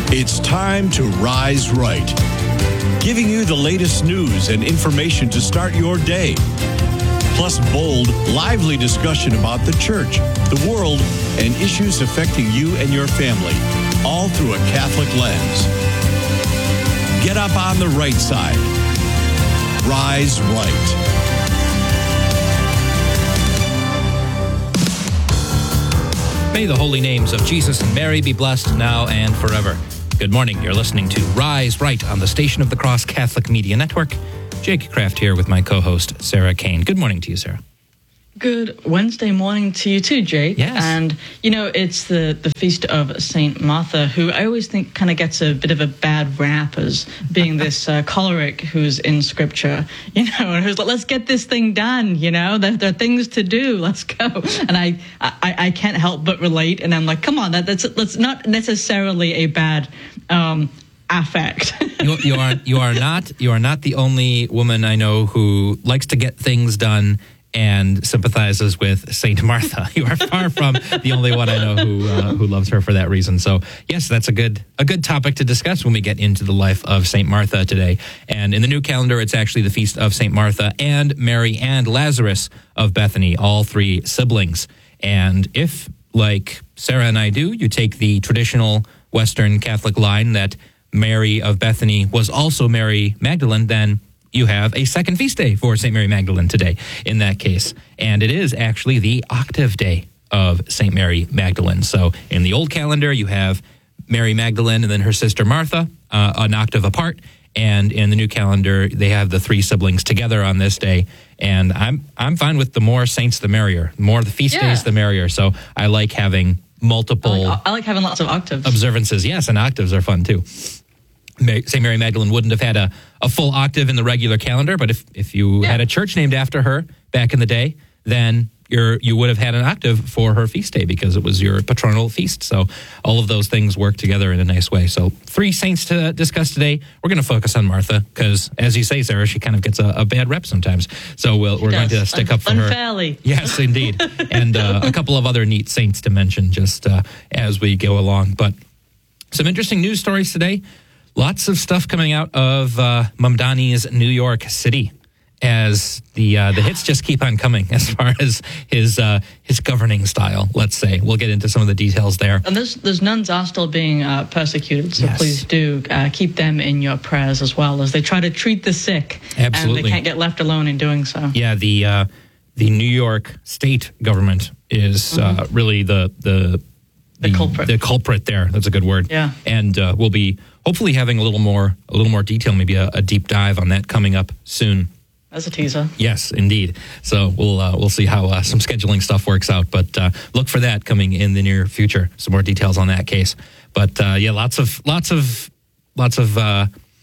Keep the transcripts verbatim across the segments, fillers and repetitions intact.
It's time to Rise Right, giving you the latest news and information to start your day. Plus bold, lively discussion about the church, the world, and issues affecting you and your family, all through a Catholic lens. Get up on the right side. Rise Right. May the holy names of Jesus and Mary be blessed now and forever. Good morning. You're listening to Rise Right on the Station of the Cross Catholic Media Network. Jake Kraft here with my co-host, Sarah Kane. Good morning to you, Sarah. Good Wednesday morning to you too, Jake. Yes. And, you know, it's the, the feast of Saint Martha, who I always think kind of gets a bit of a bad rap as being this uh, choleric who's in Scripture, you know, and who's like, let's get this thing done, you know, there, there are things to do, let's go. And I, I, I can't help but relate, and I'm like, come on, that, that's, that's not necessarily a bad um, affect. you, you are you are not you are not the only woman I know who likes to get things done and sympathizes with Saint Martha. You are far from the only one I know who uh, who loves her for that reason. So yes, that's a good a good topic to discuss when we get into the life of Saint Martha today. And in the new calendar, it's actually the feast of Saint Martha and Mary and Lazarus of Bethany, all three siblings. And if, like Sarah and I do, you take the traditional Western Catholic line that Mary of Bethany was also Mary Magdalene, then you have a second feast day for Saint Mary Magdalene today in that case. And it is actually the octave day of Saint Mary Magdalene. So in the old calendar, you have Mary Magdalene and then her sister Martha, uh, an octave apart. And in the new calendar, they have the three siblings together on this day. And I'm I'm fine with the more saints, the merrier. The more the feast Yeah. days, the merrier. So I like having multiple I like, I like having lots of octaves. observances. Yes, and octaves are fun too. Saint Mary Magdalene wouldn't have had a, a full octave in the regular calendar, but if, if you Yeah. had a church named after her back in the day, then you're, you would have had an octave for her feast day because it was your patronal feast. So all of those things work together in a nice way. So three saints to discuss today. We're going to focus on Martha because, as you say, Sarah, she kind of gets a, a bad rep sometimes. So we'll, we're going to stick up for her. Unfairly. Yes, indeed. And uh, a couple of other neat saints to mention just uh, as we go along. But some interesting news stories today. Lots of stuff coming out of uh, Mamdani's New York City as the uh, the hits just keep on coming as far as his uh, his governing style, let's say. We'll get into some of the details there. And those, those nuns are still being uh, persecuted, so Yes. please do uh, keep them in your prayers as well as they try to treat the sick. Absolutely. And they can't get left alone in doing so. Yeah, the uh, the New York state government is uh, really the the The culprit. The culprit there. That's a good word. Yeah. And uh, we'll be hopefully having a little more a little more detail, maybe a, a deep dive on that coming up soon. As a teaser. Yes, indeed. So we'll uh, we'll see how uh, some scheduling stuff works out, but uh, look for that coming in the near future. Some more details on that case. But uh, yeah, lots of lots of lots of uh,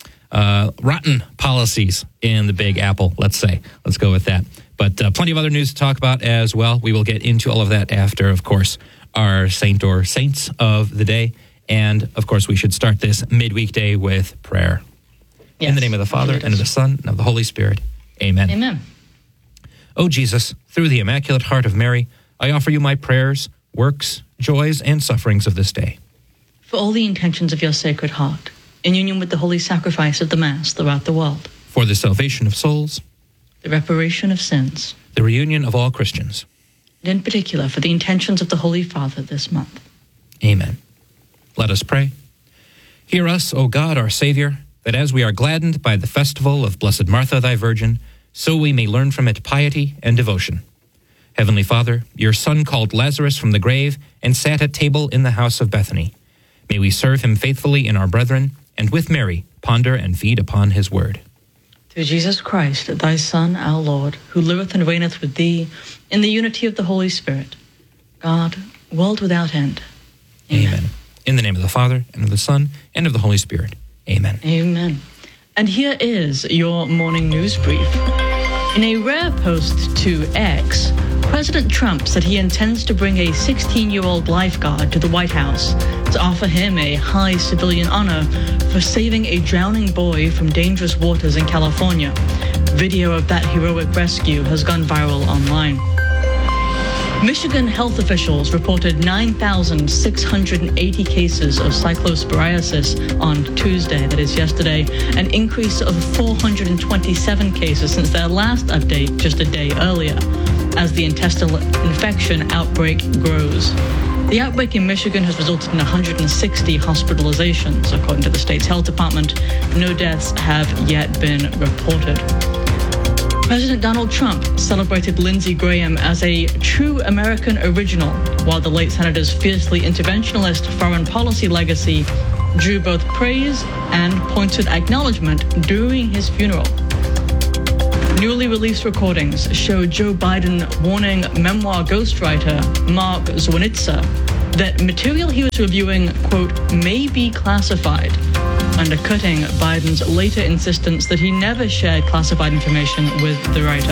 uh, rotten policies in the Big Apple. Let's say. Let's go with that. But uh, plenty of other news to talk about as well. We will get into all of that after, of course, our saint or saints of the day, and of course, we should start this midweek day with prayer. Yes. In the name of the Father, and of the Son, and of the Holy Spirit. Amen. Amen. O Jesus, through the Immaculate Heart of Mary, I offer you my prayers, works, joys, and sufferings of this day. For all the intentions of your Sacred Heart, in union with the holy sacrifice of the Mass throughout the world, For the salvation of souls, the reparation of sins, the reunion of all Christians. and in particular for the intentions of the Holy Father this month. Amen. Let us pray. Hear us, O God, our Savior, that as we are gladdened by the festival of Blessed Martha, thy Virgin, so we may learn from it piety and devotion. Heavenly Father, your Son called Lazarus from the grave and sat at table in the house of Bethany. May we serve him faithfully in our brethren, and with Mary ponder and feed upon his word. Through Jesus Christ, thy Son, our Lord, who liveth and reigneth with thee in the unity of the Holy Spirit, God, world without end. Amen. Amen. In the name of the Father, and of the Son, and of the Holy Spirit. Amen. Amen. And here is your morning news brief. In a rare post to X, President Trump said he intends to bring a sixteen-year-old lifeguard to the White House to offer him a high civilian honor for saving a drowning boy from dangerous waters in California. Video of that heroic rescue has gone viral online. Michigan health officials reported nine thousand six hundred eighty cases of cyclosporiasis on Tuesday, that is yesterday, an increase of four hundred twenty-seven cases since their last update just a day earlier, as the intestinal infection outbreak grows. The outbreak in Michigan has resulted in one hundred sixty hospitalizations, according to the state's health department. No deaths have yet been reported. President Donald Trump celebrated Lindsey Graham as a true American original, while the late senator's fiercely interventionist foreign policy legacy drew both praise and pointed acknowledgement during his funeral. Newly released recordings show Joe Biden warning memoir ghostwriter Mark Zwonitza that material he was reviewing, quote, may be classified, undercutting Biden's later insistence that he never shared classified information with the writer.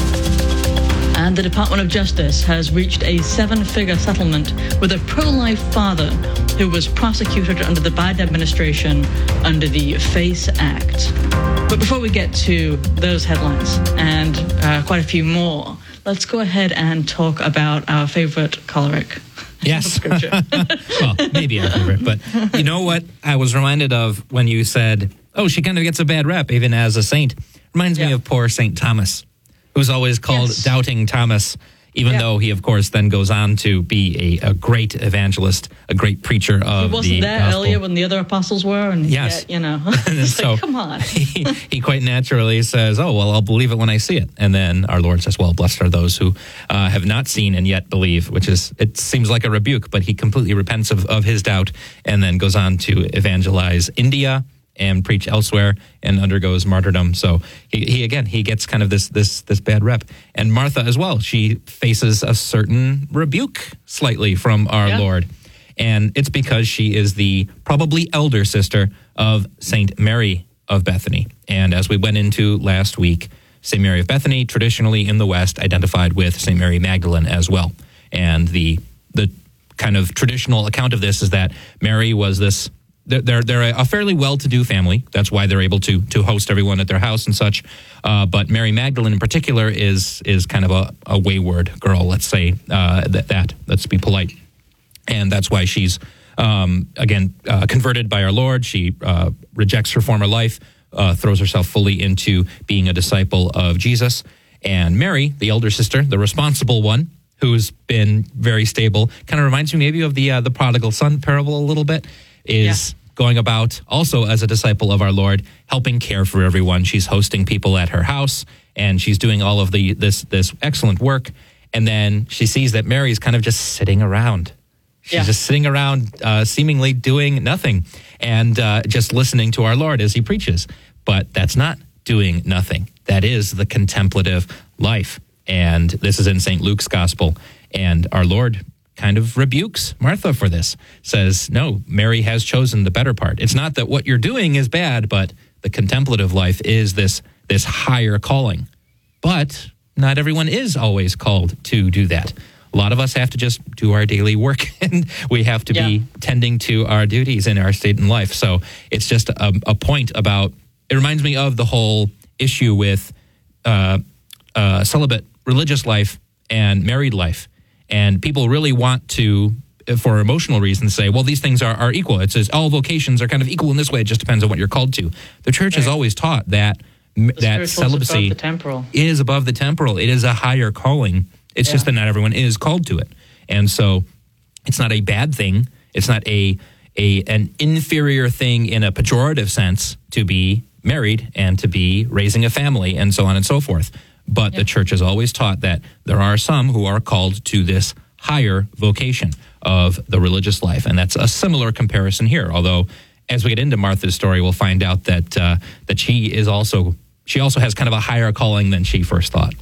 And the Department of Justice has reached a seven-figure settlement with a pro-life father who was prosecuted under the Biden administration under the FACE Act. But before we get to those headlines and uh, quite a few more, let's go ahead and talk about our favorite choleric. Yes. Well, maybe our favorite. But you know what I was reminded of when you said, oh, she kind of gets a bad rep even as a saint. Reminds yeah. me of poor Saint Thomas, who's always called yes. Doubting Thomas, even yeah. though he, of course, then goes on to be a, a great evangelist, a great preacher of the He wasn't there gospel. Earlier when the other apostles were, and yes. yet, you know, it's so like, come on. he, he quite naturally says, oh, well, I'll believe it when I see it. And then our Lord says, well, blessed are those who uh, have not seen and yet believe, which is, it seems like a rebuke, but he completely repents of, of his doubt and then goes on to evangelize India and preach elsewhere and undergoes martyrdom. So he, he again, he gets kind of this this this bad rep. And Martha as well, she faces a certain rebuke slightly from our yeah. Lord. And it's because she is the probably elder sister of Saint Mary of Bethany. And as we went into last week, Saint Mary of Bethany, traditionally in the West, identified with Saint Mary Magdalene as well. And the the kind of traditional account of this is that Mary was this They're they're a fairly well-to-do family. That's why they're able to to host everyone at their house and such. Uh, but Mary Magdalene in particular is is kind of a, a wayward girl. Let's say uh, that, that. Let's be polite. And that's why she's um, again uh, converted by our Lord. She uh, rejects her former life, uh, throws herself fully into being a disciple of Jesus. And Mary, the elder sister, the responsible one, who's been very stable, kind of reminds me maybe of the uh, the prodigal son parable a little bit. Is yeah. going about also as a disciple of our Lord, helping care for everyone. She's hosting people at her house, and she's doing all of the this this excellent work. And then she sees that Mary's kind of just sitting around. She's yeah. just sitting around, uh, seemingly doing nothing, and uh, just listening to our Lord as he preaches. But that's not doing nothing. That is the contemplative life. And this is in Saint Luke's Gospel. And our Lord kind of rebukes Martha for this, says, no, Mary has chosen the better part. It's not that what you're doing is bad, but the contemplative life is this this higher calling. But not everyone is always called to do that. A lot of us have to just do our daily work, and we have to yeah. be tending to our duties in our state in life. So it's just a, a point about, it reminds me of the whole issue with uh, uh, celibate religious life and married life. And people really want to, for emotional reasons, say, well, these things are, are equal. It says all vocations are kind of equal in this way. It just depends on what you're called to. The church right. has always taught that the that celibacy above the temporal. is above the temporal. It is a higher calling. It's yeah. just that not everyone is called to it. And so it's not a bad thing. It's not a a an inferior thing in a pejorative sense to be married and to be raising a family and so on and so forth. But yeah. the church has always taught that there are some who are called to this higher vocation of the religious life. And that's a similar comparison here. Although, as we get into Martha's story, we'll find out that uh, that she is also, she also has kind of a higher calling than she first thought.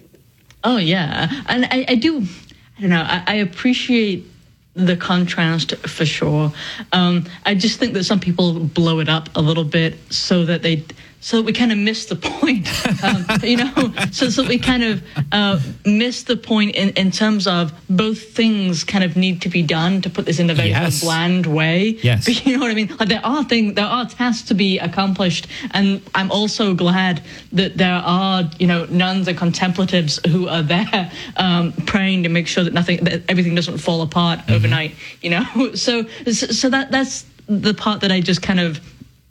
Oh, yeah. And I, I do, I don't know, I, I appreciate the contrast for sure. Um, I just think that some people blow it up a little bit so that they so that we kind of miss the point, um, you know, so, so we kind of uh, miss the point in, in terms of both things kind of need to be done, to put this in a very Yes. bland way. Yes. But you know what I mean? Like there are things, there are tasks to be accomplished. And I'm also glad that there are, you know, nuns and contemplatives who are there um, praying to make sure that nothing, that everything doesn't fall apart mm-hmm. overnight, you know? So, so that that's the part that I just kind of,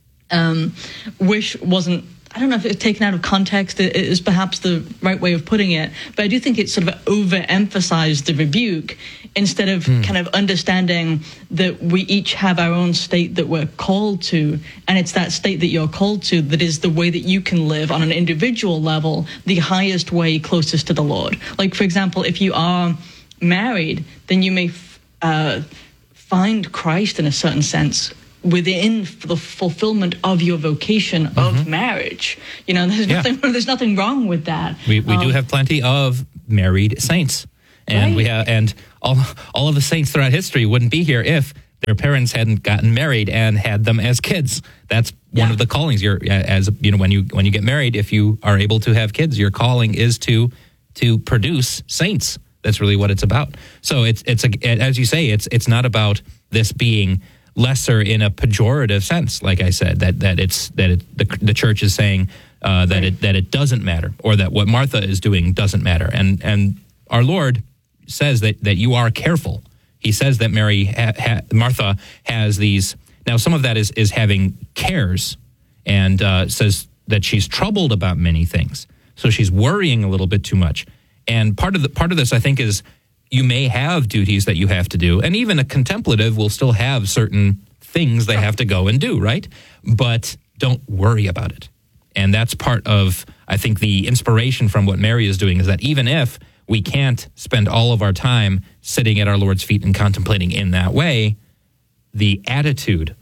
Um, wish wasn't, I don't know if it's taken out of context, it is perhaps the right way of putting it, but I do think it sort of overemphasized the rebuke instead of mm. kind of understanding that we each have our own state that we're called to, and it's that state that you're called to that is the way that you can live on an individual level, the highest way closest to the Lord. Like, for example, if you are married, then you may f- uh, find Christ in a certain sense within the fulfillment of your vocation of mm-hmm. marriage. You know, there's yeah. nothing there's nothing wrong with that. We we um, do have plenty of married saints. And right? we have and all all of the saints throughout history wouldn't be here if their parents hadn't gotten married and had them as kids. That's one yeah. of the callings. You're as you know, when you when you get married, if you are able to have kids, your calling is to to produce saints. That's really what it's about. So it's it's a, as you say, it's it's not about this being lesser in a pejorative sense, like I said, that that it's that it, the the church is saying uh, that it that it doesn't matter, or that what Martha is doing doesn't matter, and and our Lord says that that you are careful. He says that Mary ha, ha, Martha has these. Now, some of that is is having cares, and uh, says that she's troubled about many things, so she's worrying a little bit too much. And part of the part of this, I think, is you may have duties that you have to do, and even a contemplative will still have certain things they have to go and do, right? But don't worry about it. And that's part of, I think, the inspiration from what Mary is doing, is that even if we can't spend all of our time sitting at our Lord's feet and contemplating in that way, the attitude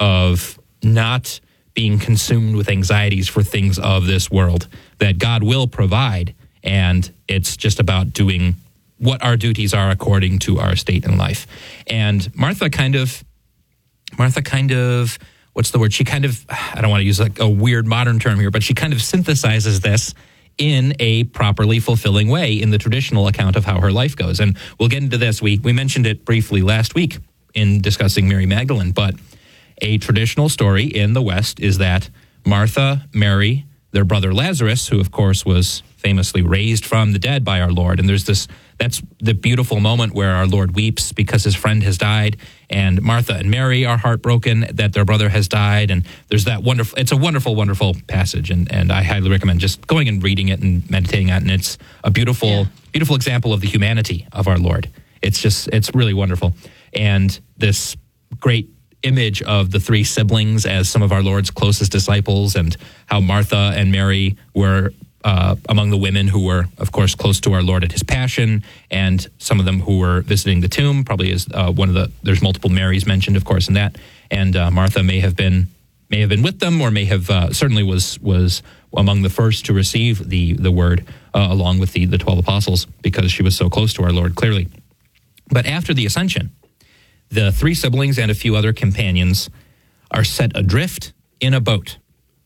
of not being consumed with anxieties for things of this world, that God will provide, and it's just about doing what our duties are according to our state in life. And Martha kind of, Martha kind of, what's the word? She kind of, I don't want to use like a weird modern term here, but she kind of synthesizes this in a properly fulfilling way in the traditional account of how her life goes. And we'll get into this. We we mentioned it briefly last week in discussing Mary Magdalene, but a traditional story in the West is that Martha, Mary, their brother Lazarus, who of course was famously raised from the dead by our Lord, and there's this, that's the beautiful moment where our Lord weeps because his friend has died, and Martha and Mary are heartbroken that their brother has died, and there's that wonderful, it's a wonderful, wonderful passage, and, and I highly recommend just going and reading it and meditating on it, and it's a beautiful, yeah. beautiful example of the humanity of our Lord. It's just, it's really wonderful. And this great image of the three siblings as some of our Lord's closest disciples, and how Martha and Mary were Uh, among the women who were, of course, close to our Lord at his passion, and some of them who were visiting the tomb, probably is uh, one of the, there's multiple Marys mentioned, of course, in that, and uh, Martha may have been may have been with them, or may have, uh, certainly was was among the first to receive the the word, uh, along with the, the twelve apostles, because she was so close to our Lord, clearly. But after the ascension, the three siblings and a few other companions are set adrift in a boat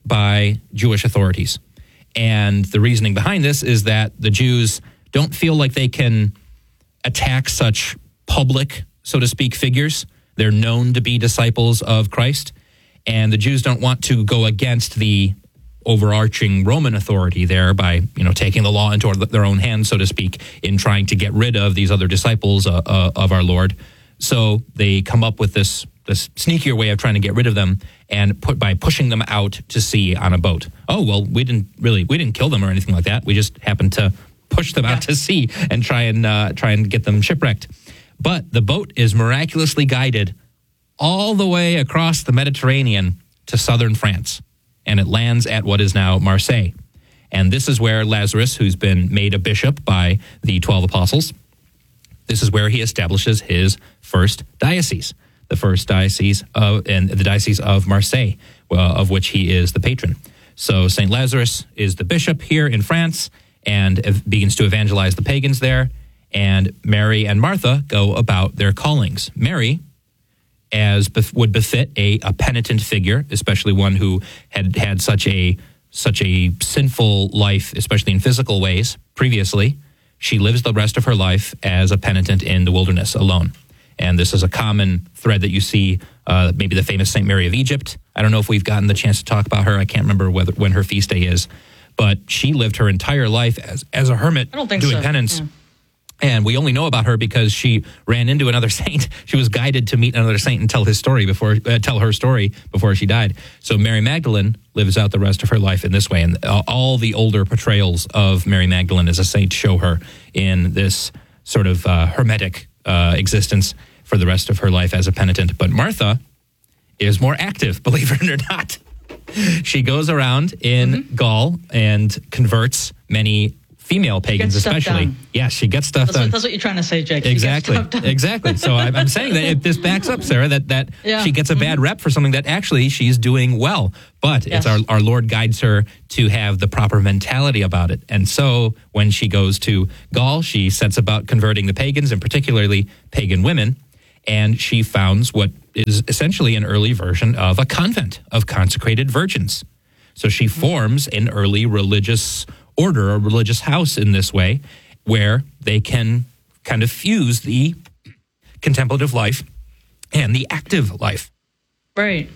by Jewish authorities. And the reasoning behind this is that the Jews don't feel like they can attack such public, so to speak, figures. They're known to be disciples of Christ. And the Jews don't want to go against the overarching Roman authority there by, you know, taking the law into their own hands, so to speak, in trying to get rid of these other disciples uh, uh, of our Lord. So they come up with this this sneakier way of trying to get rid of them, and put by pushing them out to sea on a boat. Oh, well, we didn't really, we didn't kill them or anything like that. We just happened to push them out to sea and try and uh, try and get them shipwrecked. But the boat is miraculously guided all the way across the Mediterranean to southern France, and it lands at what is now Marseille. And this is where Lazarus, who's been made a bishop by the twelve apostles, this is where he establishes his first diocese. The first diocese of, and the diocese of Marseille, uh, of which he is the patron. So Saint Lazarus is the bishop here in France, and begins to evangelize the pagans there. And Mary and Martha go about their callings. Mary, as bef- would befit a, a penitent figure, especially one who had had such a such a sinful life, especially in physical ways, previously, she lives the rest of her life as a penitent in the wilderness alone. And this is a common thread that you see, uh, maybe the famous Saint Mary of Egypt. I don't know if we've gotten the chance to talk about her. I can't remember whether when her feast day is. But she lived her entire life as, as a hermit I don't think doing so. penance. Yeah. And we only know about her because she ran into another saint. She was guided to meet another saint and tell his story before uh, tell her story before she died. So Mary Magdalene lives out the rest of her life in this way, and uh, all the older portrayals of Mary Magdalene as a saint show her in this sort of uh, hermetic uh, existence for the rest of her life as a penitent. But Martha is more active, believe it or not. She goes around in mm-hmm. Gaul and converts many female pagans, especially. Done. Yes, she gets stuff that's done. What, that's what you're trying to say, Jake. She Exactly. gets stuff done. Exactly. So I'm, I'm saying that if this backs up, Sarah, that, that yeah. she gets a bad mm-hmm. rep for something that actually she's doing well. But yes. it's our, our Lord guides her to have the proper mentality about it. And so when she goes to Gaul, she sets about converting the pagans, and particularly pagan women. And she founds what is essentially an early version of a convent of consecrated virgins. So she forms an early religious order, a religious house in this way, where they can kind of fuse the contemplative life and the active life. Right.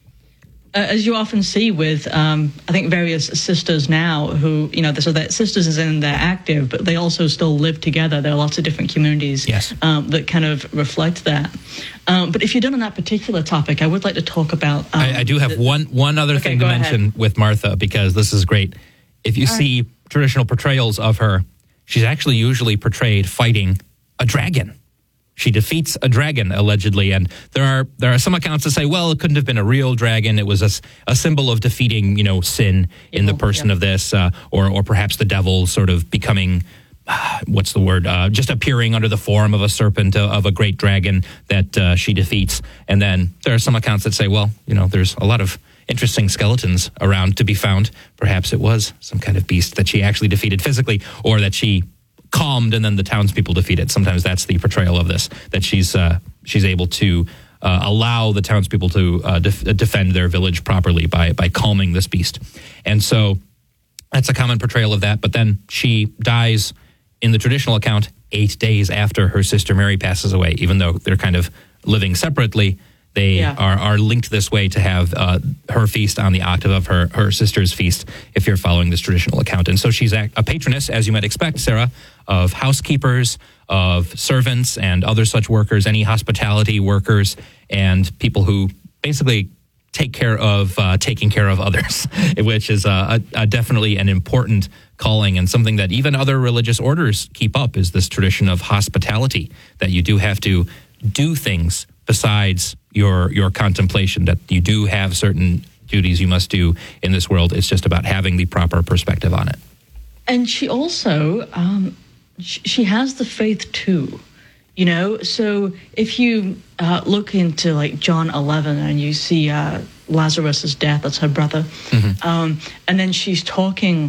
Uh, as you often see with, um, I think, various sisters now who, you know, so that sisters is in they're active, but they also still live together. There are lots of different communities yes. um, that kind of reflect that. Um, but if you're done on that particular topic, I would like to talk about... Um, I, I do have the, one one other okay, thing to mention ahead. with Martha, because this is great. If you All see right. traditional portrayals of her, she's actually usually portrayed fighting a dragon. She defeats a dragon, allegedly, and there are there are some accounts that say, well, it couldn't have been a real dragon. It was a, a symbol of defeating, you know, sin in Evil, the person yeah. of this, uh, or or perhaps the devil sort of becoming, uh, what's the word, uh, just appearing under the form of a serpent, uh, of a great dragon that uh, she defeats. And then there are some accounts that say, well, you know, there's a lot of interesting skeletons around to be found. Perhaps it was some kind of beast that she actually defeated physically, or that she calmed and then the townspeople defeated. Sometimes that's the portrayal of this, that she's uh, she's able to uh, allow the townspeople to uh, def- defend their village properly by by calming this beast. And so that's a common portrayal of that. But then she dies in the traditional account eight days after her sister Mary passes away, even though they're kind of living separately. They yeah. are, are linked this way to have uh, her feast on the octave of her, her sister's feast, if you're following this traditional account. And so she's a, a patroness, as you might expect, Sarah, of housekeepers, of servants, and other such workers, any hospitality workers, and people who basically take care of uh, taking care of others, which is uh, a, a definitely an important calling, and something that even other religious orders keep up, is this tradition of hospitality, that you do have to do things besides your your contemplation, that you do have certain duties you must do in this world. It's just about having the proper perspective on it. And she also, um, sh- she has the faith too, you know? So if you uh, look into like John eleven and you see uh, Lazarus's death, that's her brother, mm-hmm. um, and then she's talking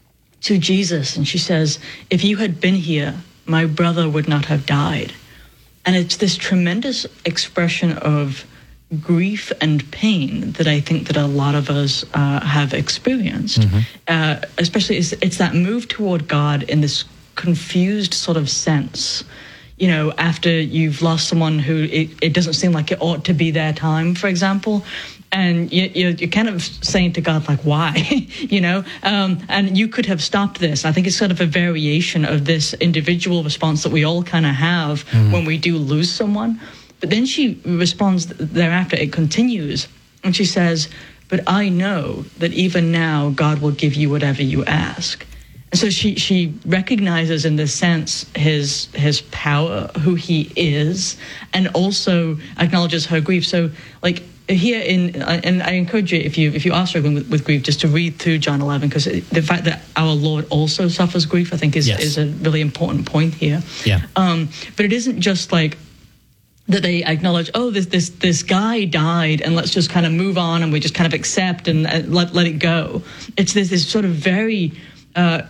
to Jesus and she says, if you had been here, my brother would not have died. And it's this tremendous expression of grief and pain that I think that a lot of us uh, have experienced. Mm-hmm. Uh, especially, it's, it's that move toward God in this confused sort of sense. You know, after you've lost someone who it, it doesn't seem like it ought to be their time, for example. And you, you're, you're kind of saying to God, like, why? you know, um, and you could have stopped this. I think it's sort of a variation of this individual response that we all kind of have mm-hmm. when we do lose someone. But then she responds thereafter, it continues, and she says, but I know that even now God will give you whatever you ask. And so she, she recognizes in this sense his his power, who he is, and also acknowledges her grief. So, like, here in, and I encourage you, if you if you are struggling with, with grief, just to read through John eleven, because the fact that our Lord also suffers grief, I think, is yes. is a really important point here. Yeah. Um, but it isn't just like that they acknowledge, oh, this this this guy died, and let's just kind of move on, and we just kind of accept and uh, let let it go. It's this this sort of very, uh,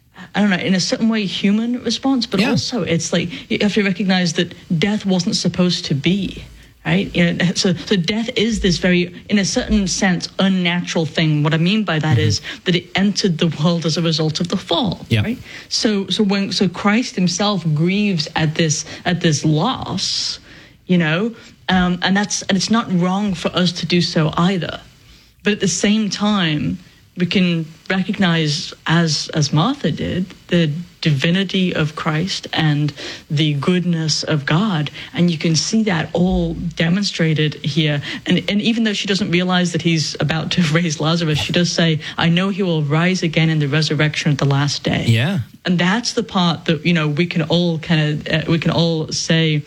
I don't know, in a certain way, human response, but yeah. also it's like you have to recognize that death wasn't supposed to be. Right? You know, so, so death is this very, in a certain sense, unnatural thing. What I mean by that mm-hmm. is that it entered the world as a result of the fall. Yep. Right? So, so when so Christ himself grieves at this at this loss, you know, um, and that's and it's not wrong for us to do so either. But at the same time, we can recognize, as as Martha did, the divinity of Christ and the goodness of God, and you can see that all demonstrated here. And and even though she doesn't realize that he's about to raise Lazarus, she does say, "I know he will rise again in the resurrection at the last day." Yeah, and that's the part that you know we can all kind of uh, we can all say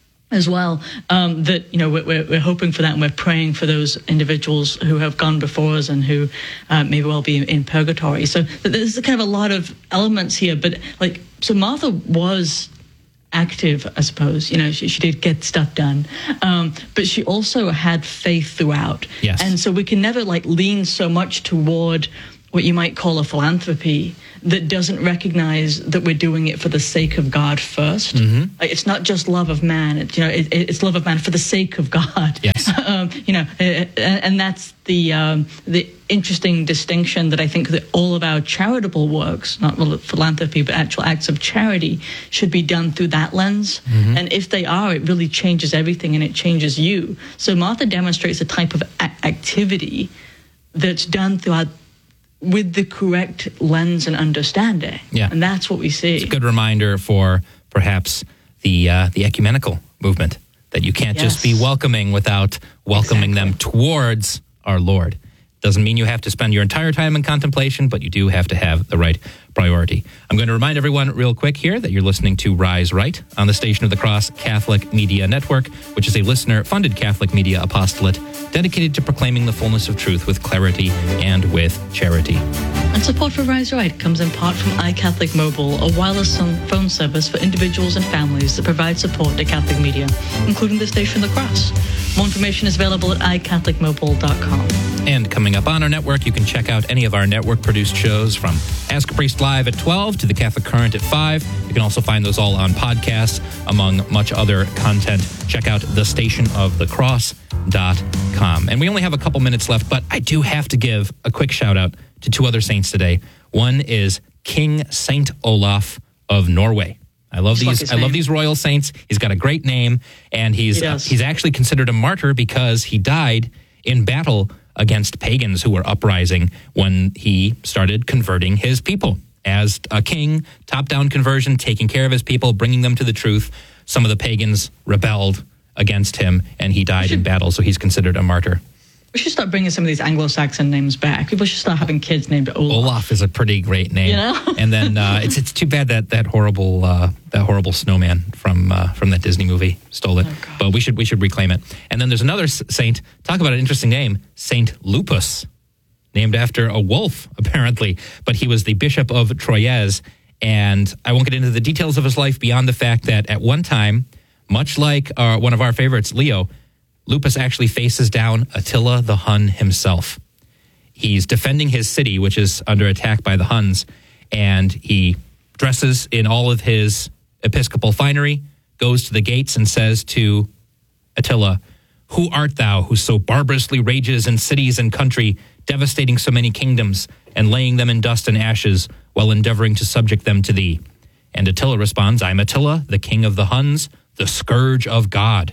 as well, um, that, you know, we're, we're hoping for that, and we're praying for those individuals who have gone before us and who uh, may well be in, in purgatory. So there's kind of a lot of elements here, but like, so Martha was active, I suppose, you know, she, she did get stuff done, um, but she also had faith throughout. Yes. And so we can never like lean so much toward what you might call a philanthropy that doesn't recognize that we're doing it for the sake of God first. Mm-hmm. Like, it's not just love of man. It's, you know, it, it's love of man for the sake of God. Yes. um, you know, and that's the um, the interesting distinction that I think that all of our charitable works, not philanthropy, but actual acts of charity, should be done through that lens. Mm-hmm. And if they are, it really changes everything, and it changes you. So Martha demonstrates a type of a- activity that's done throughout with the correct lens and understanding. Yeah. And that's what we see. It's a good reminder for perhaps the uh, the ecumenical movement, that you can't yes. just be welcoming without welcoming exactly. them towards our Lord. Doesn't mean you have to spend your entire time in contemplation, but you do have to have the right priority. I'm going to remind everyone real quick here that you're listening to Rise Right on the Station of the Cross Catholic Media Network, which is a listener-funded Catholic media apostolate dedicated to proclaiming the fullness of truth with clarity and with charity. And support for Rise Right comes in part from iCatholic Mobile, a wireless phone service for individuals and families that provide support to Catholic media, including the Station of the Cross. More information is available at i catholic mobile dot com. And coming up on our network, you can check out any of our network-produced shows, from Ask a Priest Live at twelve to The Catholic Current at five. You can also find those all on podcasts, among much other content. Check out the station of the cross dot com. And we only have a couple minutes left, but I do have to give a quick shout-out to two other saints today. One is King Saint Olaf of Norway. I love Just these. like I love these royal saints. He's got a great name, and he's he uh, he's actually considered a martyr because he died in battle against pagans who were uprising when he started converting his people. As a king, top-down conversion, taking care of his people, bringing them to the truth. Some of the pagans rebelled against him, and he died should, in battle, so he's considered a martyr. We should start bringing some of these Anglo-Saxon names back. People should start having kids named Olaf. Olaf is a pretty great name. You know? And then uh, it's it's too bad that that horrible uh, that horrible snowman from uh, from that Disney movie stole it. Oh, but we should we should reclaim it. And then there's another saint. Talk about an interesting name, Saint Lupus, named after a wolf apparently. But he was the Bishop of Troyes, and I won't get into the details of his life beyond the fact that at one time, much like uh, one of our favorites, Leo, Lupus actually faces down Attila the Hun himself. He's defending his city, which is under attack by the Huns, and he dresses in all of his episcopal finery, goes to the gates and says to Attila, "Who art thou who so barbarously rages in cities and country, devastating so many kingdoms and laying them in dust and ashes while endeavoring to subject them to thee?" And Attila responds, "I'm Attila, the king of the Huns, the scourge of God."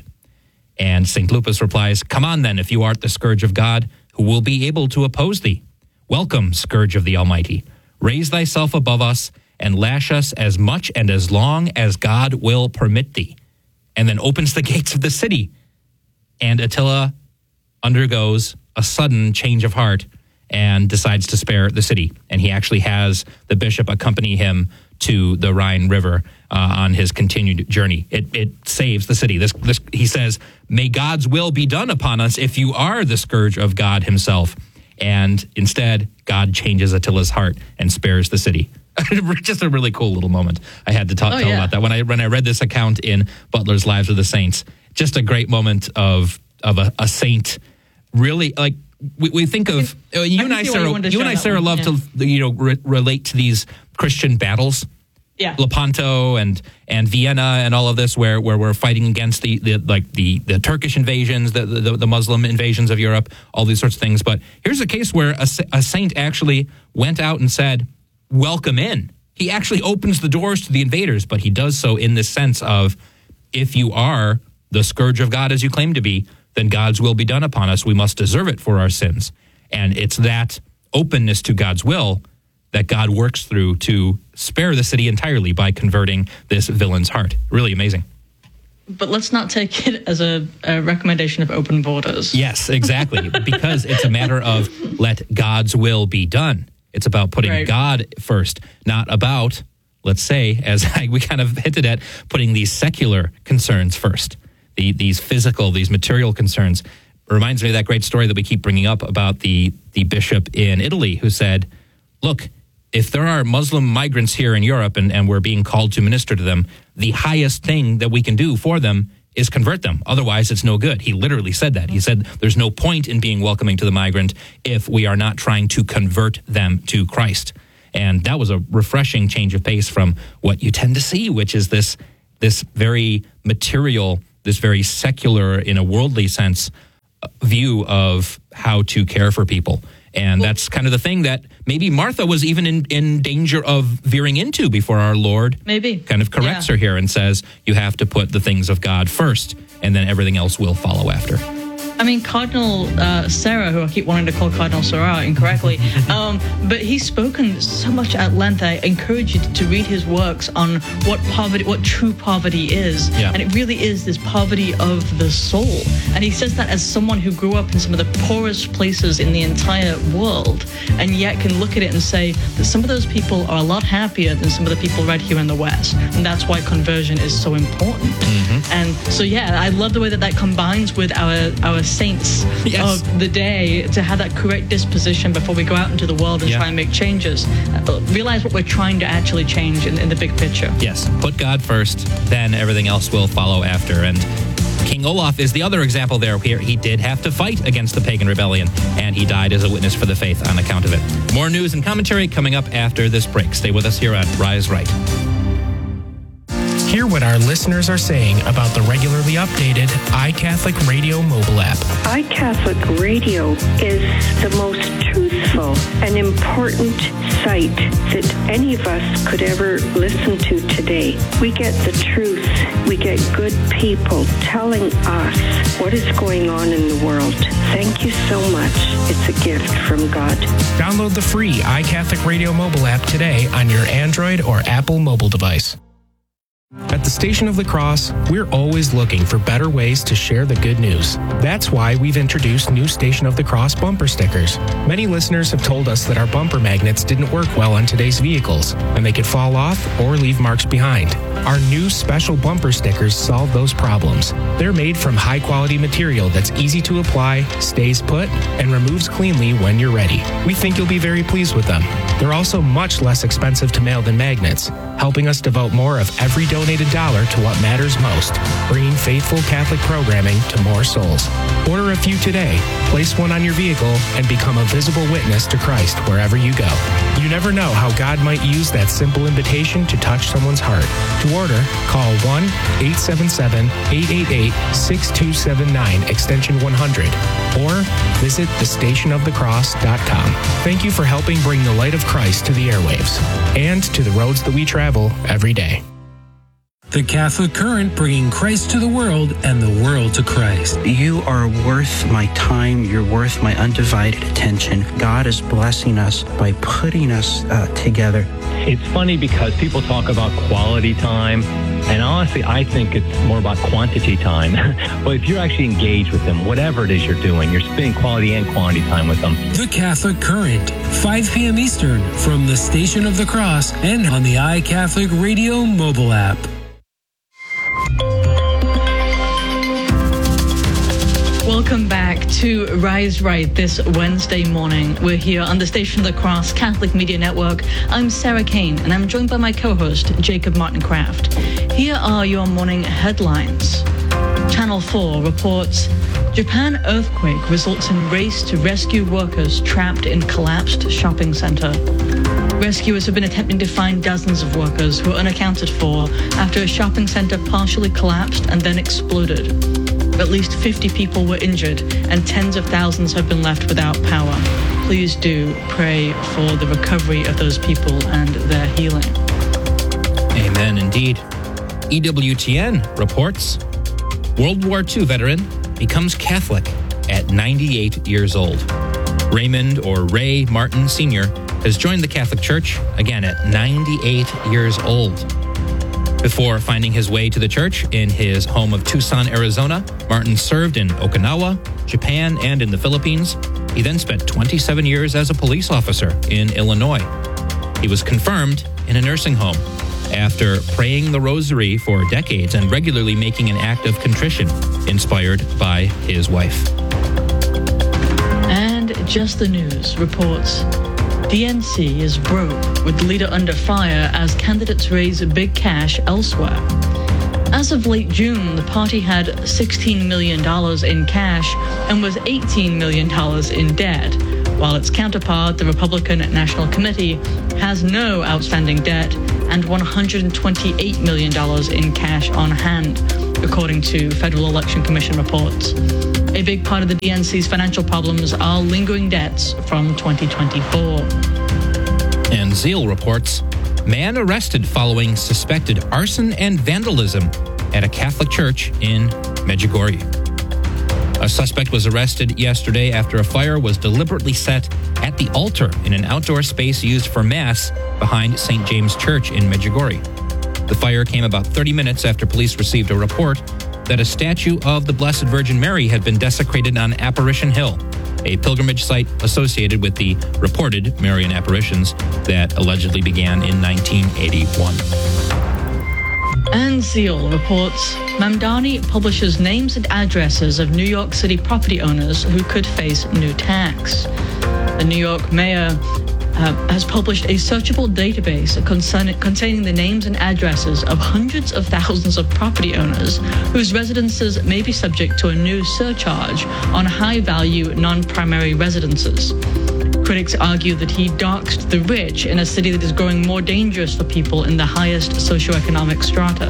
And Saint Lupus replies, "Come on then, if you art the scourge of God, who will be able to oppose thee? Welcome, scourge of the Almighty. Raise thyself above us and lash us as much and as long as God will permit thee." And then opens the gates of the city. And Attila undergoes a sudden change of heart and decides to spare the city. And he actually has the bishop accompany him to the Rhine River uh, on his continued journey. It, it saves the city. This, this, he says, "May God's will be done upon us if you are the scourge of God himself." And instead, God changes Attila's heart and spares the city. Just a really cool little moment. I had to talk, oh, tell yeah. about that. When I when I read this account in Butler's Lives of the Saints, just a great moment of of a, a saint. Really, like, we, we think of, uh, you, and I, Sarah, you, you and I, Sarah, love yeah. to, you know, re- relate to these Christian battles. Yeah. Lepanto and and Vienna and all of this, where where we're fighting against the, the like the, the Turkish invasions, the, the the Muslim invasions of Europe, all these sorts of things. But here's a case where a, a saint actually went out and said, "Welcome in." He actually opens the doors to the invaders, but he does so in this sense of, if you are the scourge of God as you claim to be, then God's will be done upon us. We must deserve it for our sins. And it's that openness to God's will that God works through to spare the city entirely by converting this villain's heart. Really amazing. But let's not take it as a, a recommendation of open borders. Yes, exactly. Because it's a matter of let God's will be done. It's about putting right. God first, not about, let's say, as I, we kind of hinted at, putting these secular concerns first, the, these physical, these material concerns. It reminds me of that great story that we keep bringing up about the, the bishop in Italy who said, look, if there are Muslim migrants here in Europe and, and we're being called to minister to them, the highest thing that we can do for them is convert them. Otherwise, it's no good. He literally said that. He said there's no point in being welcoming to the migrant if we are not trying to convert them to Christ. And that was a refreshing change of pace from what you tend to see, which is this this very material, this very secular, in a worldly sense, view of how to care for people. And well, that's kind of the thing that maybe Martha was even in, in danger of veering into before our Lord maybe kind of corrects yeah. her here and says, you have to put the things of God first, and then everything else will follow after. I mean, Cardinal uh, Sarah, who I keep wanting to call Cardinal Sarah incorrectly, um, but he's spoken so much at length. I encourage you to read his works on what poverty, what true poverty is. Yeah. And it really is this poverty of the soul. And he says that as someone who grew up in some of the poorest places in the entire world, and yet can look at it and say that some of those people are a lot happier than some of the people right here in the West. And that's why conversion is so important. Mm-hmm. And so, yeah, I love the way that that combines with our, our saints yes. of the day to have that correct disposition before we go out into the world and yeah. try and make changes. Uh, realize what we're trying to actually change in, in the big picture. Yes, put God first, then everything else will follow after. And King Olaf is the other example there. Here, he did have to fight against the pagan rebellion, and he died as a witness for the faith on account of it. More news and commentary coming up after this break. Stay with us here on Rise Right. Hear what our listeners are saying about the regularly updated iCatholic Radio mobile app. iCatholic Radio is the most truthful and important site that any of us could ever listen to today. We get the truth. We get good people telling us what is going on in the world. Thank you so much. It's a gift from God. Download the free iCatholic Radio mobile app today on your Android or Apple mobile device. At the Station of the Cross, we're always looking for better ways to share the good news. That's why we've introduced new Station of the Cross bumper stickers. Many listeners have told us that our bumper magnets didn't work well on today's vehicles, and they could fall off or leave marks behind. Our new special bumper stickers solve those problems. They're made from high-quality material that's easy to apply, stays put, and removes cleanly when you're ready. We think you'll be very pleased with them. They're also much less expensive to mail than magnets, helping us devote more of every donated dollar to what matters most, bringing faithful Catholic programming to more souls. Order a few today, place one on your vehicle, and become a visible witness to Christ wherever you go. You never know how God might use that simple invitation to touch someone's heart. To order, call one eight seven seven, eight eight eight, six two seven nine, extension one hundred, or visit the station of the cross dot com. Thank you for helping bring the light of Christ to the airwaves and to the roads that we travel every day. The Catholic Current, bringing Christ to the world and the world to Christ. You are worth my time. You're worth my undivided attention. God is blessing us by putting us uh, together. It's funny because people talk about quality time, and honestly, I think it's more about quantity time. But if you're actually engaged with them, whatever it is you're doing, you're spending quality and quantity time with them. The Catholic Current, five p.m. Eastern, from the Station of the Cross and on the iCatholic Radio mobile app. Welcome back to Rise Right this Wednesday morning. We're here on the Station of the Cross Catholic Media Network. I'm Sarah Kane, and I'm joined by my co-host, Jacob Martin Kraft. Here are your morning headlines. Channel four reports, Japan earthquake results in race to rescue workers trapped in collapsed shopping center. Rescuers have been attempting to find dozens of workers who are unaccounted for after a shopping center partially collapsed and then exploded. At least fifty people were injured and tens of thousands have been left without power. Please do pray for the recovery of those people and their healing. Amen, indeed. E W T N reports World War Two veteran becomes Catholic at ninety-eight years old. Raymond, or Ray Martin Senior, has joined the Catholic Church, again at ninety-eight years old. Before finding his way to the church in his home of Tucson, Arizona, Martin served in Okinawa, Japan, and in the Philippines. He then spent twenty-seven years as a police officer in Illinois. He was confirmed in a nursing home after praying the rosary for decades and regularly making an act of contrition inspired by his wife. And Just the News reports D N C is broke, with the leader under fire as candidates raise big cash elsewhere. As of late June, the party had sixteen million dollars in cash and was eighteen million dollars in debt, while its counterpart, the Republican National Committee, has no outstanding debt and one hundred twenty-eight million dollars in cash on hand, according to Federal Election Commission reports. A big part of the D N C's financial problems are lingering debts from twenty twenty-four. And Zeal reports, man arrested following suspected arson and vandalism at a Catholic church in Medjugorje. A suspect was arrested yesterday after a fire was deliberately set at the altar in an outdoor space used for Mass behind Saint James Church in Medjugorje. The fire came about thirty minutes after police received a report that a statue of the Blessed Virgin Mary had been desecrated on Apparition Hill, a pilgrimage site associated with the reported Marian apparitions that allegedly began in nineteen eighty-one. And Zeal reports Mamdani publishes names and addresses of New York City property owners who could face new tax. The New York mayor Uh, has published a searchable database concern- containing the names and addresses of hundreds of thousands of property owners whose residences may be subject to a new surcharge on high-value non-primary residences. Critics argue that he doxed the rich in a city that is growing more dangerous for people in the highest socioeconomic strata.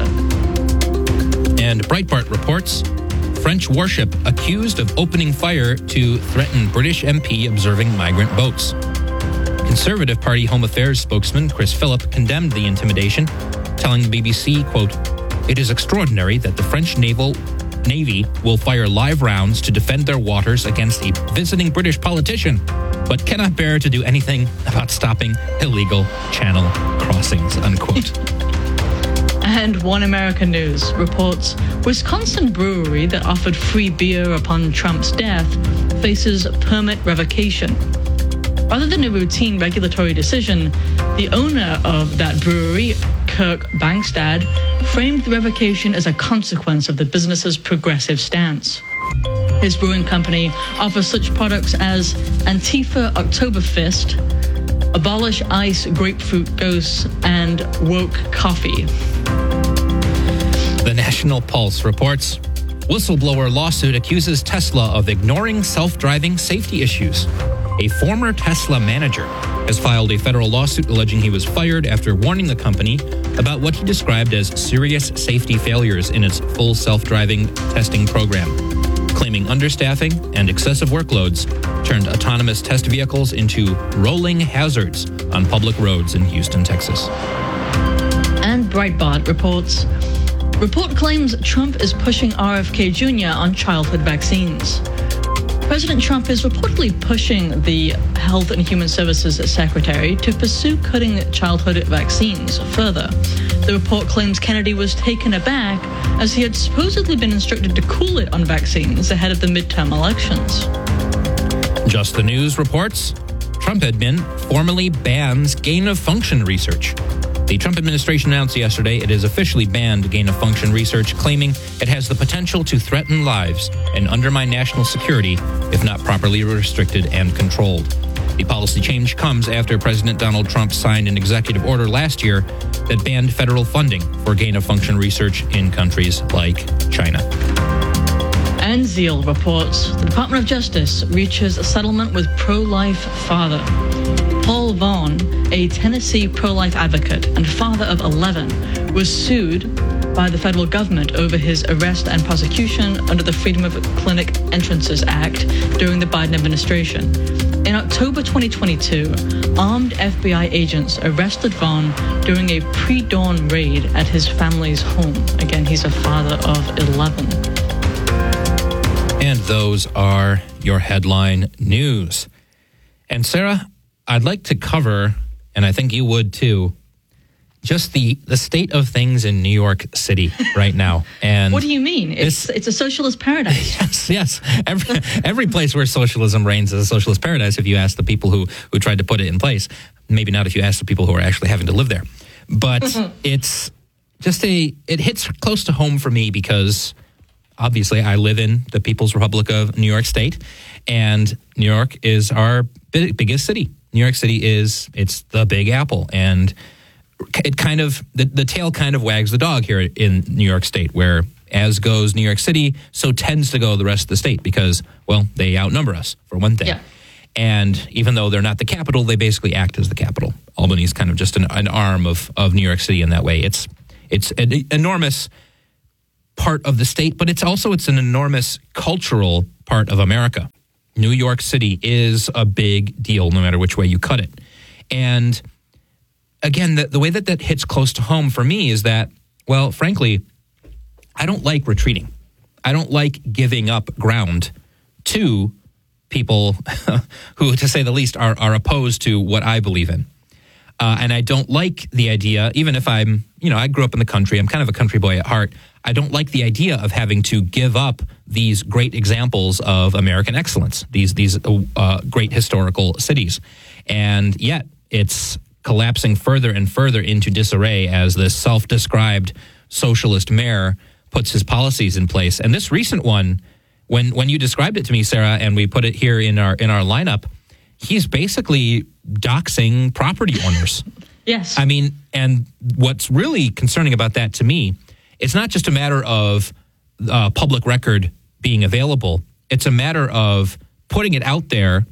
And Breitbart reports, French warship accused of opening fire to threaten British M P observing migrant boats. Conservative Party Home Affairs spokesman Chris Philip condemned the intimidation, telling the B B C, quote, "It is extraordinary that the French naval Navy will fire live rounds to defend their waters against a visiting British politician, but cannot bear to do anything about stopping illegal channel crossings," unquote. And One American News reports Wisconsin brewery that offered free beer upon Trump's death faces permit revocation. Rather than a routine regulatory decision, the owner of that brewery, Kirk Bangstad, framed the revocation as a consequence of the business's progressive stance. His brewing company offers such products as Antifa Oktoberfest, Abolish Ice Grapefruit Ghosts, and Woke Coffee. The National Pulse reports, whistleblower lawsuit accuses Tesla of ignoring self-driving safety issues. A former Tesla manager has filed a federal lawsuit alleging he was fired after warning the company about what he described as serious safety failures in its full self-driving testing program, claiming understaffing and excessive workloads turned autonomous test vehicles into rolling hazards on public roads in Houston, Texas. And Breitbart reports, report claims Trump is pushing R F K Junior on childhood vaccines. President Trump is reportedly pushing the Health and Human Services Secretary to pursue cutting childhood vaccines further. The report claims Kennedy was taken aback as he had supposedly been instructed to cool it on vaccines ahead of the midterm elections. Just the News reports, Trump admin formally bans gain-of-function research. The Trump administration announced yesterday it has officially banned gain-of-function research, claiming it has the potential to threaten lives and undermine national security if not properly restricted and controlled. The policy change comes after President Donald Trump signed an executive order last year that banned federal funding for gain-of-function research in countries like China. Menzies reports the Department of Justice reaches a settlement with pro-life father. Paul Vaughn, a Tennessee pro-life advocate and father of eleven, was sued by the federal government over his arrest and prosecution under the Freedom of Clinic Entrances Act during the Biden administration. In October twenty twenty-two, armed F B I agents arrested Vaughn during a pre-dawn raid at his family's home. Again, he's a father of eleven. And those are your headline news. And Sarah, I'd like to cover, and I think you would too, just the, the state of things in New York City right now. And what do you mean? It's it's a socialist paradise. Yes, yes. Every, every place where socialism reigns is a socialist paradise if you ask the people who, who tried to put it in place. Maybe not if you ask the people who are actually having to live there. But it's just a, it hits close to home for me because obviously I live in the People's Republic of New York State, and New York is our big, biggest city. New York City is, it's the Big Apple, and it kind of, the, the tail kind of wags the dog here in New York State, where as goes New York City, so tends to go the rest of the state because, well, they outnumber us, for one thing. Yeah. And even though they're not the capital, they basically act as the capital. Albany is kind of just an, an arm of, of New York City in that way. It's it's an enormous part of the state, but it's also it's an enormous cultural part of America. New York City is a big deal, no matter which way you cut it. And again, the, the way that that hits close to home for me is that, well, frankly, I don't like retreating. I don't like giving up ground to people who, to say the least, are, are opposed to what I believe in. Uh, and I don't like the idea, even if I'm, you know, I grew up in the country, I'm kind of a country boy at heart. I don't like the idea of having to give up these great examples of American excellence, these these uh, great historical cities. And yet it's collapsing further and further into disarray as this self-described socialist mayor puts his policies in place. And this recent one, when when you described it to me, Sarah, and we put it here in our in our lineup, he's basically doxing property owners. Yes. I mean, and what's really concerning about that to me, it's not just a matter of uh, public record being available. It's a matter of putting it out there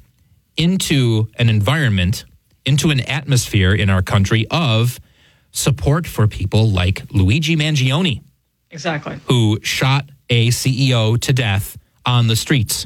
into an environment, into an atmosphere in our country of support for people like Luigi Mangione. Exactly. Who shot a C E O to death on the streets.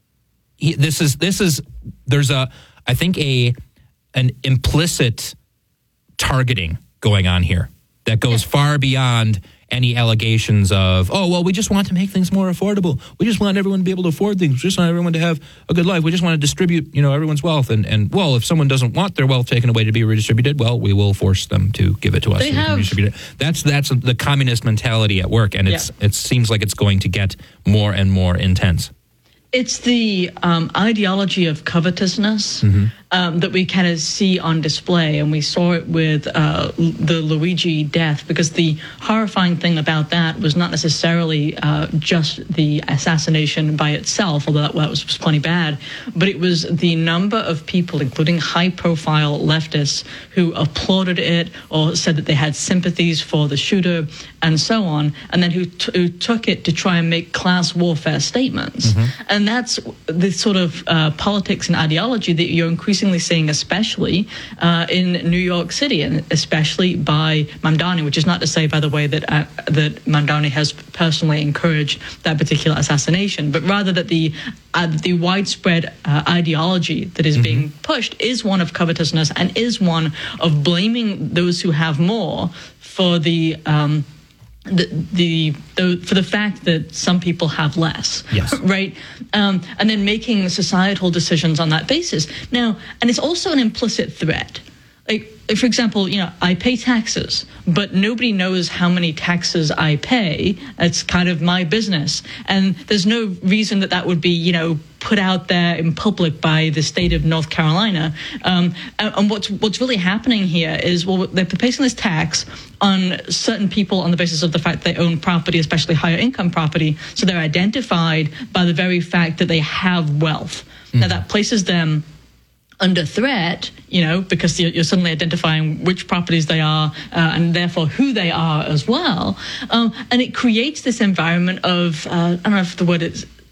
He, this is, this is, there's a, I think a, an implicit targeting going on here that goes yeah. far beyond any allegations of, oh, well, we just want to make things more affordable. We just want everyone to be able to afford things. We just want everyone to have a good life. We just want to distribute, you know, everyone's wealth. And, and well, if someone doesn't want their wealth taken away to be redistributed, well, we will force them to give it to us. They so have, we can redistribute it. That's, that's the communist mentality at work. And it's yeah. it seems like it's going to get more and more intense. It's the um, ideology of covetousness mm-hmm. um, that we kind of see on display, and we saw it with uh, the Luigi death, because the horrifying thing about that was not necessarily uh, just the assassination by itself, although that, well, that was, was plenty bad, but it was the number of people, including high-profile leftists, who applauded it or said that they had sympathies for the shooter and so on, and then who, t- who took it to try and make class warfare statements. Mm-hmm. And And that's the sort of uh, politics and ideology that you're increasingly seeing, especially uh, in New York City, and especially by Mamdani, which is not to say, by the way, that uh, that Mamdani has personally encouraged that particular assassination, but rather that the uh, the widespread uh, ideology that is mm-hmm. being pushed is one of covetousness and is one of blaming those who have more for the um, The, the the for the fact that some people have less, yes, right, um, and then making societal decisions on that basis. Now, and it's also an implicit threat. Like, for example, you know, I pay taxes, but nobody knows how many taxes I pay. It's kind of my business, and there's no reason that that would be, you know, put out there in public by the state of North Carolina. Um, and, and what's what's really happening here is, well, they're placing this tax on certain people on the basis of the fact they own property, especially higher income property. So they're identified by the very fact that they have wealth. Mm. Now that places them under threat, you know, because you're, you're suddenly identifying which properties they are uh, and therefore who they are as well. Um, and it creates this environment of, uh, I don't know if the word is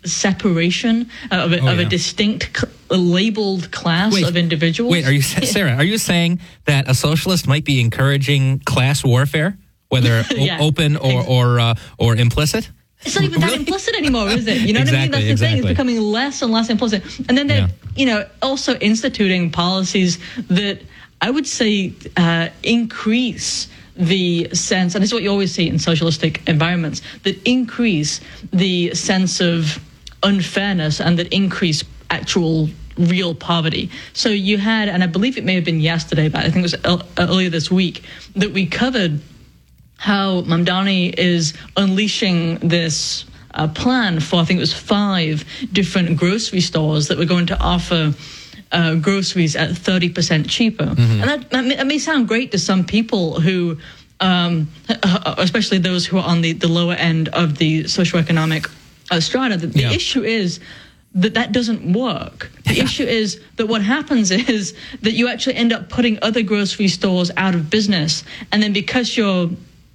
separation uh, of, a, Oh, of yeah. a distinct cl- labeled class Wait, of individuals. Wait, are you Sarah? Are you saying that a socialist might be encouraging class warfare, whether o- Yeah. open or or uh, or implicit? It's not even that Really? implicit anymore, is it? You know what I mean? Exactly, That's the thing. exactly. It's becoming less and less implicit. And then they're, Yeah. you know, also instituting policies that I would say uh, increase the sense, and this is what you always see in socialistic environments, that increase the sense of unfairness and that increase actual real poverty. So you had, and I believe it may have been yesterday, but I think it was el- earlier this week, that we covered how Mamdani is unleashing this uh, plan for, I think it was five different grocery stores that were going to offer uh, groceries at thirty percent cheaper. Mm-hmm. And that, that, may, that may sound great to some people who, um, especially those who are on the, the lower end of the socioeconomic uh, strata. The, the Yeah. issue is that that doesn't work. The Yeah. issue is that what happens is that you actually end up putting other grocery stores out of business. And then because you're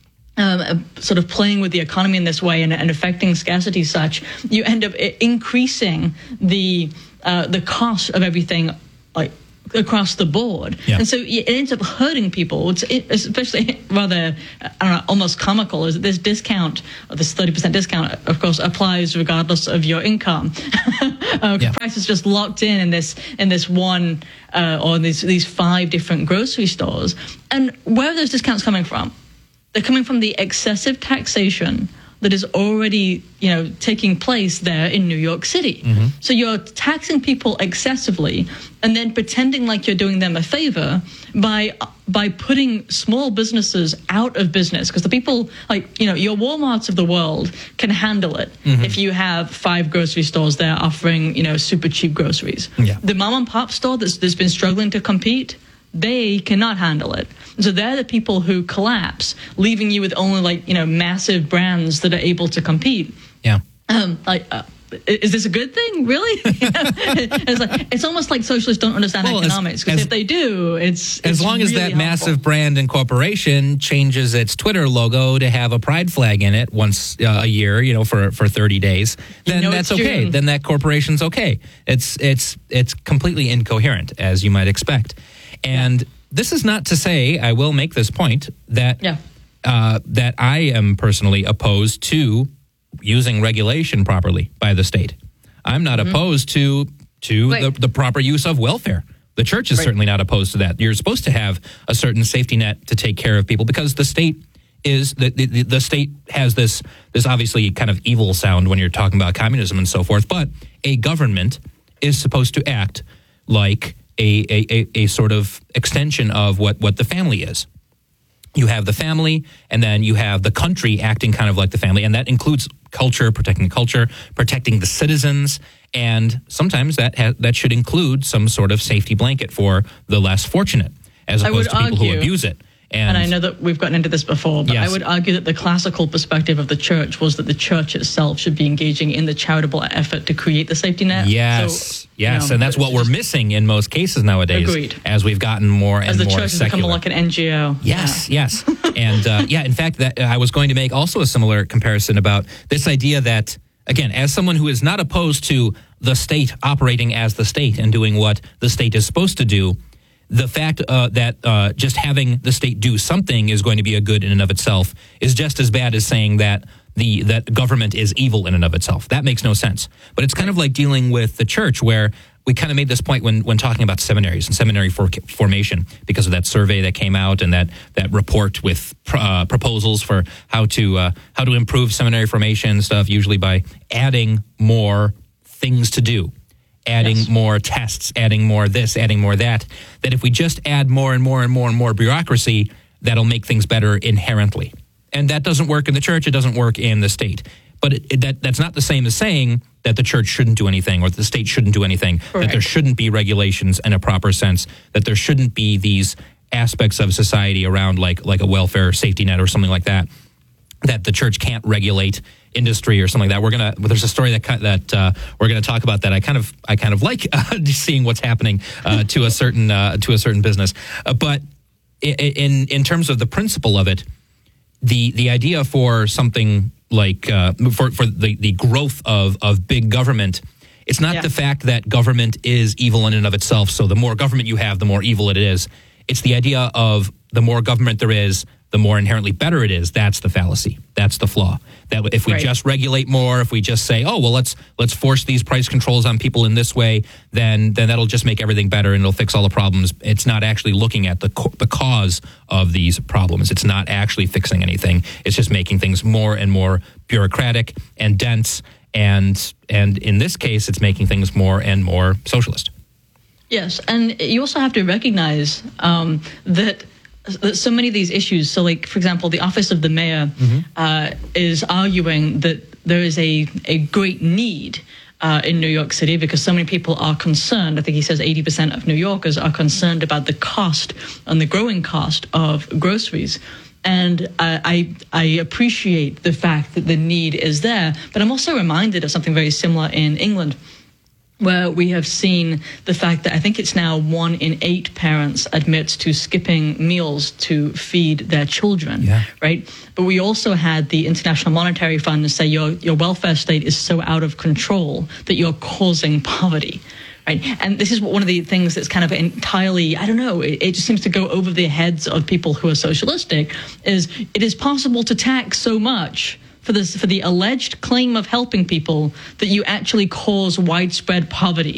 um, sort of playing with the economy in this way and, and affecting scarcity such, you end up i- increasing the uh, the cost of everything, like across the board. Yeah. And so it ends up hurting people. It's it, especially rather, I don't know, almost comical is that this discount, or this thirty percent discount, of course, applies regardless of your income. uh, Yeah. Price is just locked in in this in this one uh, or these these five different grocery stores. And where are those discounts coming from? They're coming from the excessive taxation that is already, you know, taking place there in New York City. Mm-hmm. So you're taxing people excessively and then pretending like you're doing them a favor by by putting small businesses out of business, because the people, like, you know, your Walmarts of the world can handle it Mm-hmm. if you have five grocery stores there offering, you know, super cheap groceries. Yeah. The mom and pop store that's, that's been struggling to compete, they cannot handle it. So they're the people who collapse, leaving you with only, like, you know, massive brands that are able to compete. Yeah. Um, like, uh, is this a good thing? Really? it's like it's almost like socialists don't understand Well, as- economics, because as- if they do, it's, As it's long as really that helpful. massive brand and corporation changes its Twitter logo to have a pride flag in it once uh, a year, you know, for, for thirty days, then know that's it's okay. June. Then that corporation's okay. It's it's it's completely incoherent, as you might expect. And this is not to say, I will make this point, that Yeah. uh, that I am personally opposed to using regulation properly by the state. I'm not opposed to to Right. the, the proper use of welfare. The church is Right. certainly not opposed to that. You're supposed to have a certain safety net to take care of people, because the state is the, the the state has this this obviously kind of evil sound when you're talking about communism and so forth. But a government is supposed to act like a a, a, a sort of extension of what, what the family is. You have the family, and then you have the country acting kind of like the family, and that includes culture, protecting culture, protecting the citizens, and sometimes that ha- that should include some sort of safety blanket for the less fortunate, as I would opposed to people who argue- abuse it. And I know that we've gotten into this before, but Yes. I would argue that the classical perspective of the church was that the church itself should be engaging in the charitable effort to create the safety net. Yes, So, you yes, know, and that's what we're just- missing in most cases nowadays. Agreed. As we've gotten more and As the more church has secular. become like an N G O. Yes, yes. And uh, yeah, in fact, that I was going to make also a similar comparison about this idea that, again, as someone who is not opposed to the state operating as the state and doing what the state is supposed to do, the fact uh, that uh, just having the state do something is going to be a good in and of itself is just as bad as saying that the that government is evil in and of itself. That makes no sense. But it's kind of like dealing with the church, where we kind of made this point when when talking about seminaries and seminary for, formation, because of that survey that came out and that that report with uh, proposals for how to uh, how to improve seminary formation and stuff, usually by adding more things to do. Adding Yes. more tests, adding more this, adding more that, that if we just add more and more and more and more bureaucracy, that'll make things better inherently. And that doesn't work in the church, it doesn't work in the state. But it, it, that that's not the same as saying that the church shouldn't do anything or that the state shouldn't do anything, that there Correct. shouldn't be regulations in a proper sense, that there shouldn't be these aspects of society around like like a welfare safety net or something like that, that the church can't regulate industry or something like that. We're gonna. There's a story that that uh, we're gonna talk about that I kind of I kind of like uh, seeing what's happening uh, to a certain uh, to a certain business. Uh, but in in terms of the principle of it, the the idea for something like uh, for for the, the growth of of big government. It's not Yeah. the fact that government is evil in and of itself. So the more government you have, the more evil it is. It's the idea of the more government there is, the more inherently better it is. That's the fallacy. That's the flaw. That if we Right. just regulate more, if we just say, oh, well, let's let's force these price controls on people in this way, then then that'll just make everything better and it'll fix all the problems. It's not actually looking at the co- the cause of these problems. It's not actually fixing anything. It's just making things more and more bureaucratic and dense. And and in this case, it's making things more and more socialist. Yes, and you also have to recognize um, that, that so many of these issues, so like, for example, the office of the mayor mm-hmm. uh, is arguing that there is a, a great need uh, in New York City because so many people are concerned. I think he says eighty percent of New Yorkers are concerned about the cost and the growing cost of groceries. And uh, I I appreciate the fact that the need is there, but I'm also reminded of something very similar in England, where we have seen the fact that I think it's now one in eight parents admits to skipping meals to feed their children, yeah. right? But we also had the International Monetary Fund say your, your welfare state is so out of control that you're causing poverty. Right. And this is one of the things that's kind of entirely, I don't know, it, it just seems to go over the heads of people who are socialistic, is it is possible to tax so much for this, for the alleged claim of helping people that you actually cause widespread poverty.